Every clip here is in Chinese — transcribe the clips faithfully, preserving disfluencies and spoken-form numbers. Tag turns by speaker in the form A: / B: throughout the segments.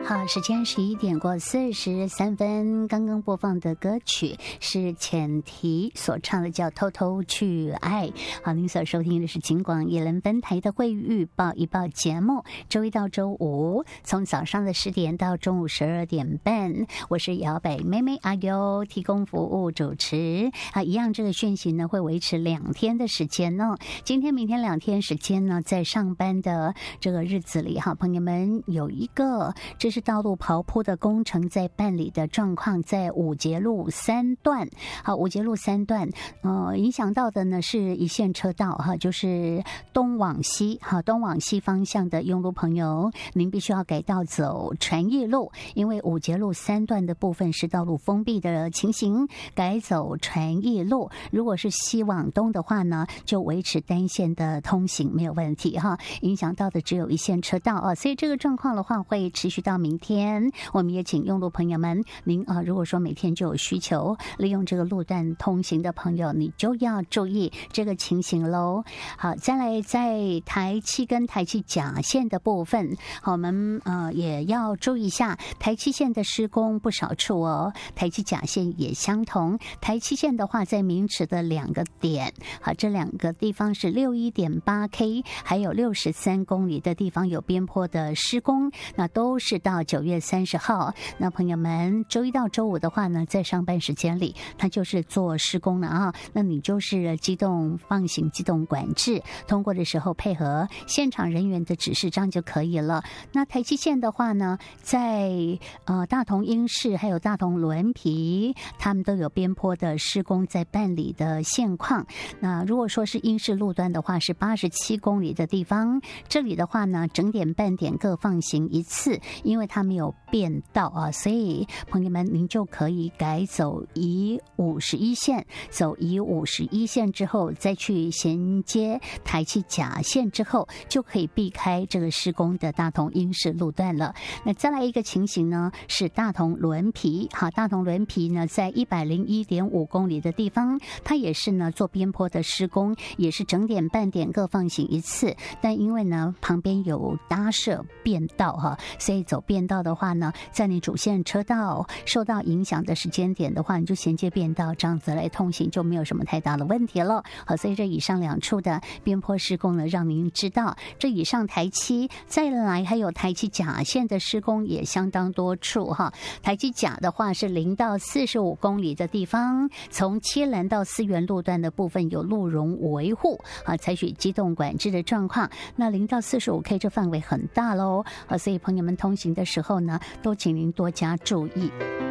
A: 好，时间十一点过四十三分，刚刚播放的歌曲是浅提所唱的，叫《偷偷去爱》。好，您所收听的是金广宜兰分台的会预报一报节目，周一到周五从早上的十点到中午十二点半，我是姚北妹妹阿优提供服务主持。啊，一样这个讯息呢会维持两天的时间呢、哦，今天、明天两天时间呢，在上班的这个日子里，哈，朋友们有一个这是道路刨铺的工程在办理的状况，在五节路三段。好，五节路三段，呃，影响到的呢是一线车道哈，就是东往西，哈，东往西方向的用路朋友，您必须要改道走传艺路，因为五节路三段的部分是道路封闭的情形，改走传艺路。如果是西往东的话呢，就维持单线的通行没有问题哈。影响到的只有一线车道啊，所以这个状况的话会持续到明天。我们也请用路朋友们，您啊，如果说每天就有需求利用这个路段通行的朋友，你就要注意这个情形喽。好，再来在台七跟台七甲线的部分，好，我们呃也要注意一下台七线的施工不少处哦，台七甲线也相同。台七线的话，在明池的两个点，好，这两个地方是六一点八 K， 还有六十三公里的地方有边坡的施工，那都是到九月三十号。那朋友们，周一到周五的话呢，在上班时间里，它就是做施工了啊。那你就是机动放行、机动管制，通过的时候配合现场人员的指示，这样就可以了。那台七线的话呢，在呃大同英式还有大同轮皮，他们都有边坡的施工在办理的现况。那如果说是英式路段的话，是八十七公里的地方，这里的话呢，整点半点各放行一次，因为它没有变道啊，所以朋友们您就可以改走宜五十一线，走宜五十一线之后，再去衔接台七甲线之后，就可以避开这个施工的大同英式路段了。那再来一个情形呢，是大同轮皮，好，大同轮皮呢，在一百零一点五公里的地方，它也是呢做边坡的施工，也是整点半点各放行一次，但因为呢旁边有搭设变道哈，所以走变道的话呢，在你主线车道受到影响的时间点的话，你就衔接变道，这样子来通行就没有什么太大的问题了。好，所以这以上两处的边坡施工呢，让您知道。这以上台七，再来还有台七甲线的施工也相当多处哈。台七甲的话是零到四十五公里的地方，从七兰到思源路段的部分有路容维护啊，采取机动管制的状况。那零到四十五 K 这范围很大喽啊，所以朋友们通行的时候呢，都请您多加注意。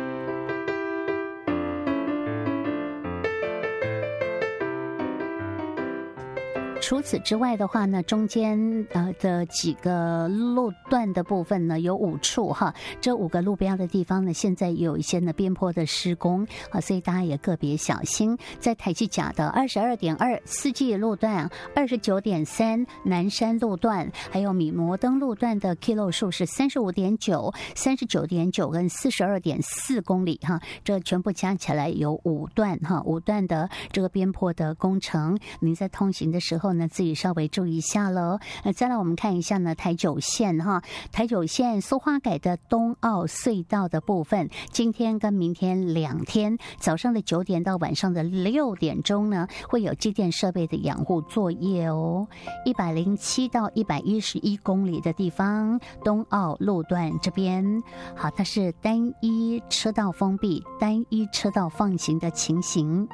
A: 除此之外的话呢，中间呃的几个路段的部分呢，有五处哈，这五个路标的地方呢，现在有一些呢边坡的施工啊，所以大家也个别小心。在台七甲的二十二点二四季路段、二十九点三南山路段，还有米摩登路段的 kilo 数是三十五点九、三十九点九跟四十二点四公里哈，这全部加起来有五段哈，五段的这个边坡的工程，您在通行的时候呢，自己稍微注意一下喽。那再来我们看一下呢，台九线哈，台九线苏花改的东澳隧道的部分，今天跟明天两天早上的九点到晚上的六点钟呢，会有机电设备的养护作业哦。一百零七到一百一十一公里的地方，东澳路段这边，好，它是单一车道封闭、单一车道放行的情形。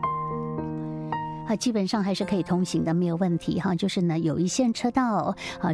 A: 啊，基本上还是可以通行的，没有问题哈。就是呢，有一线车道啊